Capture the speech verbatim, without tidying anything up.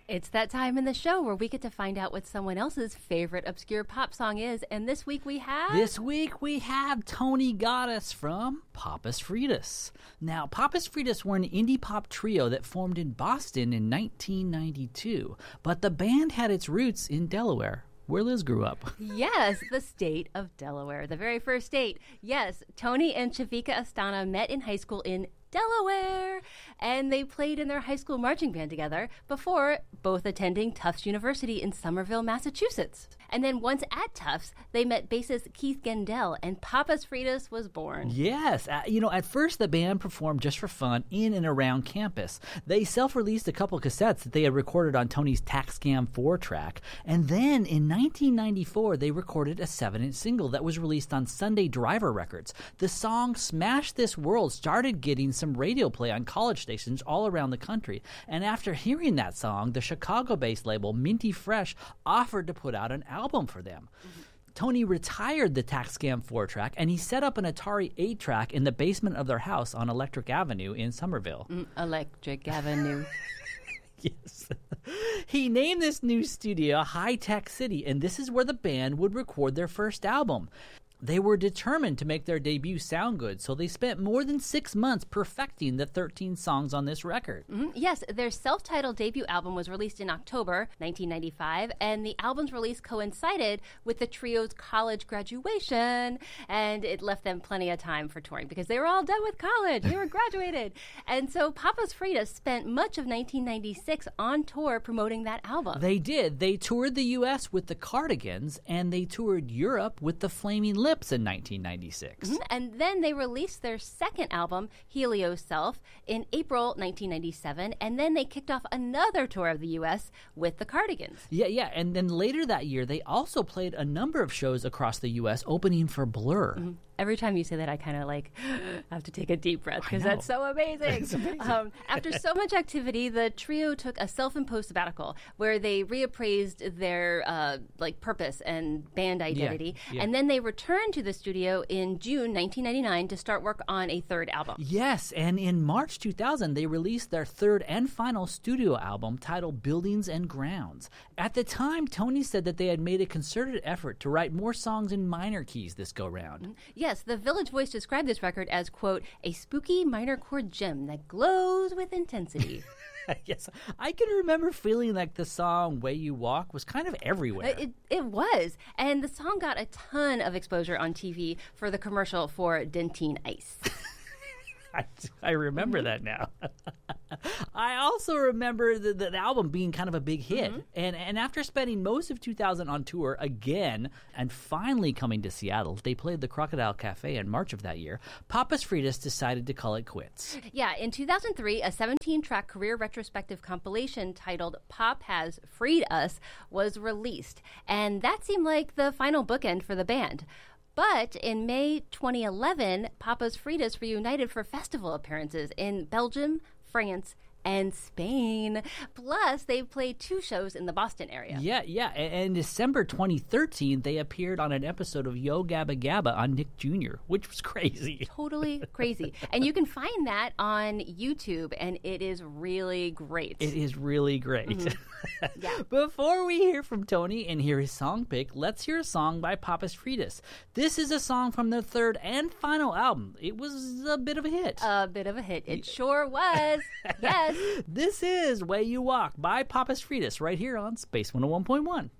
It's that time in the show where we get to find out what someone else's favorite obscure pop song is. And this week we have... This week we have Tony Goddess from Papas Fritas. Now, Papas Fritas were an indie pop trio that formed in Boston in nineteen ninety-two. But the band had its roots in Delaware, where Liz grew up. Yes, the state of Delaware, the very first state. Yes, Tony and Chavika Astana met in high school in Delaware, and they played in their high school marching band together before both attending Tufts University in Somerville, Massachusetts. And then once at Tufts, they met bassist Keith Gendell, and Papas Fritas was born. Yes. Uh, you know, at first the band performed just for fun in and around campus. They self-released a couple cassettes that they had recorded on Tony's Taxcam four track, and then in nineteen ninety-four, they recorded a seven-inch single that was released on Sunday Driver Records. The song Smash This World started getting some radio play on college stations all around the country, and after hearing that song, the Chicago-based label Minty Fresh offered to put out an album for them. Mm-hmm. Tony retired the Taxcam four track, and he set up an Atari eight track in the basement of their house on Electric Avenue in Somerville. Mm, Electric Avenue. Yes. He named this new studio High Tech City, and this is where the band would record their first album. They were determined to make their debut sound good, so they spent more than six months perfecting the thirteen songs on this record. Mm-hmm. Yes, their self-titled debut album was released in October nineteen ninety-five, and the album's release coincided with the trio's college graduation, and it left them plenty of time for touring because they were all done with college. They were graduated. And so Papas Fritas spent much of nineteen ninety-six on tour promoting that album. They did. They toured the U S with the Cardigans, and they toured Europe with the Flaming Lips in nineteen ninety-six. Mm-hmm. And then they released their second album, Helio Self, in April nineteen ninety-seven, and then they kicked off another tour of the U S with the Cardigans. Yeah, yeah, and then later that year, they also played a number of shows across the U S, opening for Blur. Mm-hmm. Every time you say that, I kind of like have to take a deep breath because that's so amazing. It's amazing. Um, after so much activity, the trio took a self-imposed sabbatical where they reappraised their uh, like purpose and band identity, yeah, yeah. and then they returned to the studio in June nineteen ninety-nine to start work on a third album. Yes, and in March two thousand, they released their third and final studio album titled Buildings and Grounds. At the time, Tony said that they had made a concerted effort to write more songs in minor keys this go-round. Mm-hmm. Yes. Yes, the Village Voice described this record as, quote, a spooky minor chord gem that glows with intensity. Yes, I can remember feeling like the song Way You Walk was kind of everywhere. It, it was, and the song got a ton of exposure on T V for the commercial for Dentine Ice. I, I remember mm-hmm. that now. I also remember the, the album being kind of a big hit. Mm-hmm. And, and after spending most of two thousand on tour again and finally coming to Seattle, they played the Crocodile Cafe in March of that year. Papas Fritas decided to call it quits. Yeah, in two thousand three, a seventeen-track career retrospective compilation titled Pop Has Freed Us was released. And that seemed like the final bookend for the band. But in May twenty eleven, Papas Fritas reunited for festival appearances in Belgium, France, and Spain. Plus, they've played two shows in the Boston area. Yeah, yeah. And in December twenty thirteen, they appeared on an episode of Yo Gabba Gabba on Nick Junior, which was crazy. Totally crazy. And you can find that on YouTube, and it is really great. It is really great. Mm-hmm. Yeah. Before we hear from Tony and hear his song pick, let's hear a song by Papas Fritas. This is a song from their third and final album. It was a bit of a hit. A bit of a hit. It sure was. Yes. This is Way You Walk by Papas Fritas right here on Space one oh one point one.